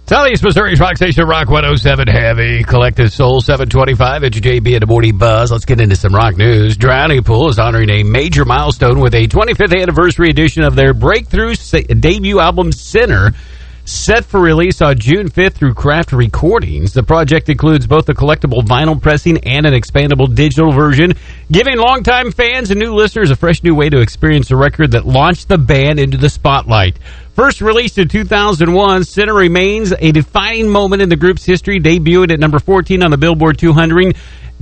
Southeast Missouri's Rock Station, Rock 107 Heavy Collective Soul 725. It's JB and the Morning Buzz. Let's get into some rock news. Drowning Pool is honoring a major milestone with a 25th anniversary edition of their breakthrough debut album, Sinner, set for release on June 5th through Craft Recordings. The project includes both a collectible vinyl pressing and an expandable digital version, giving longtime fans and new listeners a fresh new way to experience a record that launched the band into the spotlight. First released in 2001, Sinner remains a defining moment in the group's history, debuting at number 14 on the Billboard 200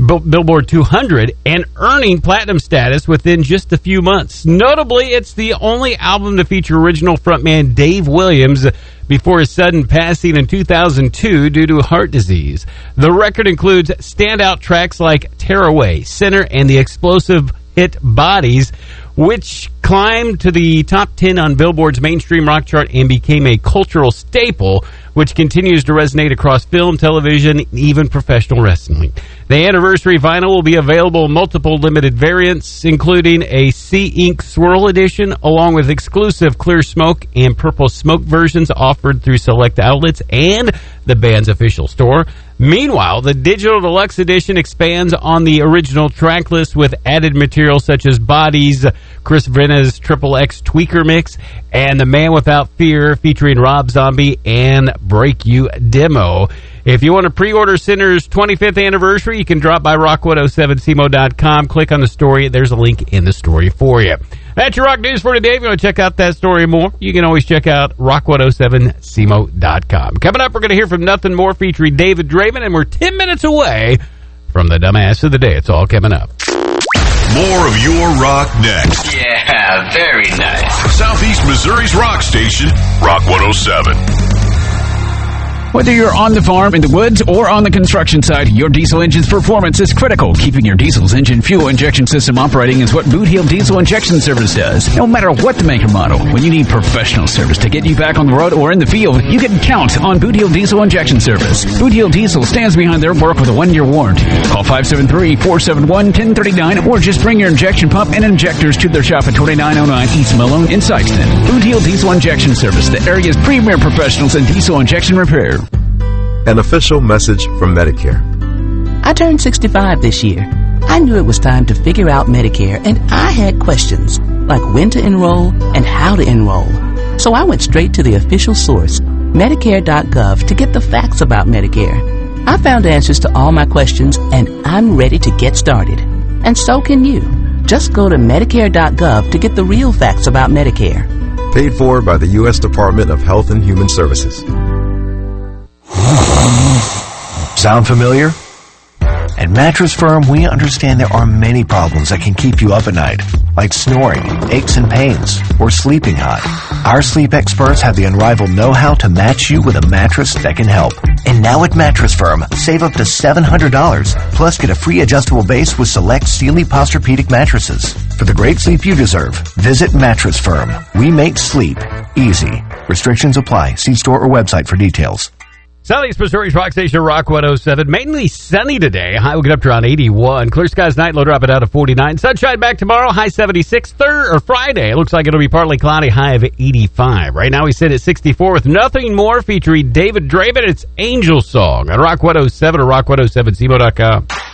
and earning platinum status within just a few months. Notably, it's the only album to feature original frontman Dave Williams before his sudden passing in 2002 due to heart disease. The record includes standout tracks like Tearaway, Sinner, and the explosive hit Bodies, which climbed to the top 10 on Billboard's mainstream rock chart and became a cultural staple, which continues to resonate across film, television, and even professional wrestling. The anniversary vinyl will be available in multiple limited variants, including a Sea Ink Swirl edition, along with exclusive Clear Smoke and Purple Smoke versions offered through select outlets and the band's official store. Meanwhile, the Digital Deluxe Edition expands on the original track list with added material such as Bodies, Chris Vrenna's Triple X Tweaker Mix, and The Man Without Fear featuring Rob Zombie and Break You demo. If you want to pre-order Sinner's 25th anniversary, you can drop by rock107cmo.com, click on the story. There's a link in the story for you. That's your rock news for today. If you want to check out that story more, you can always check out rock107cmo.com. Coming up, we're going to hear from Nothing More featuring David Draven, and we're 10 minutes away from the dumbass of the day. It's all coming up. More of your rock next. Yeah, very nice. Southeast Missouri's rock station, Rock 107. Whether you're on the farm, in the woods, or on the construction site, your diesel engine's performance is critical. Keeping your diesel's engine fuel injection system operating is what Boot Hill Diesel Injection Service does. No matter what the make or model, when you need professional service to get you back on the road or in the field, you can count on Boot Hill Diesel Injection Service. Boot Hill Diesel stands behind their work with a 1-year warranty. Call 573-471-1039 or just bring your injection pump and injectors to their shop at 2909 East Malone in Sykeston. Boot Hill Diesel Injection Service, the area's premier professionals in diesel injection repair. An official message from Medicare. I turned 65 this year. I knew it was time to figure out Medicare, and I had questions, like when to enroll and how to enroll. So I went straight to the official source, Medicare.gov, to get the facts about Medicare. I found answers to all my questions, and I'm ready to get started. And so can you. Just go to Medicare.gov to get the real facts about Medicare. Paid for by the U.S. Department of Health and Human Services. Sound familiar? At Mattress Firm, we understand there are many problems that can keep you up at night, like snoring, aches and pains, or sleeping hot. Our sleep experts have the unrivaled know-how to match you with a mattress that can help. And now at Mattress Firm, save up to $700, plus get a free adjustable base with select Sealy Posturepedic mattresses. For the great sleep you deserve, visit Mattress Firm. We make sleep easy. Restrictions apply. See store or website for details. Southeast Missouri's Rock Station, Rock 107. Mainly sunny today. High will get up to around 81. Clear skies night, low drop it out to 49. Sunshine back tomorrow, high 76. Friday, it looks like it'll be partly cloudy, high of 85. Right now we sit at 64 with Nothing More featuring David Draven. It's Angel Song on Rock 107 or rock107cmo.com.